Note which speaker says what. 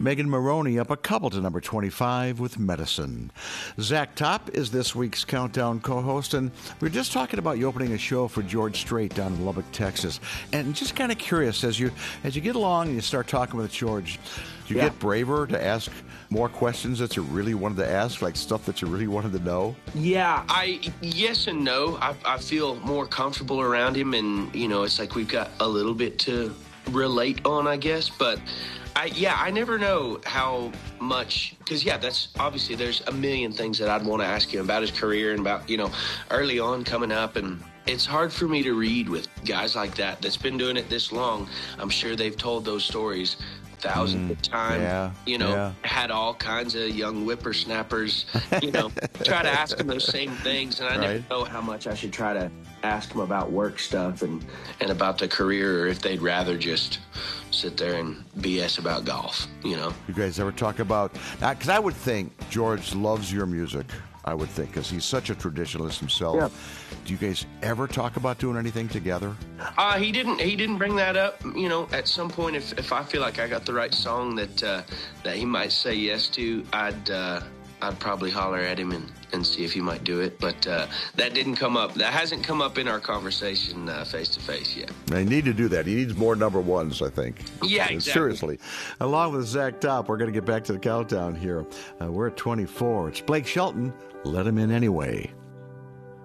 Speaker 1: Megan Maroney up a couple to number 25 with Medicine. Zach Top is this week's Countdown co-host, and we were just talking about you opening a show for George Strait down in Lubbock, Texas. And just kind of curious, as you get along and you start talking with George, do you get braver to ask more questions that you really wanted to ask, like stuff that you really wanted to know?
Speaker 2: Yeah, yes and no. I feel more comfortable around him, and, it's like we've got a little bit to relate on, I guess. But I never know how much, because that's obviously there's a million things that I'd want to ask him about his career and about, early on coming up, and it's hard for me to read with guys like that's been doing it this long. I'm sure they've told those stories thousands of times, had all kinds of young whippersnappers, try to ask them those same things. And I never know how much I should try to ask them about work stuff and about the career, or if they'd rather just sit there and BS about golf, You
Speaker 1: guys ever talk about, because I would think George loves your music. I would think, because he's such a traditionalist himself. Yeah. Do you guys ever talk about doing anything together?
Speaker 2: He didn't bring that up. At some point, if I feel like I got the right song that he might say yes to, I'd probably holler at him and see if he might do it. But that didn't come up. That hasn't come up in our conversation face to face yet.
Speaker 1: They need to do that. He needs more number ones, I think.
Speaker 2: Yeah, exactly.
Speaker 1: Seriously. Along with Zach Top, we're going to get back to the countdown here. We're at 24. It's Blake Shelton. Let him in anyway.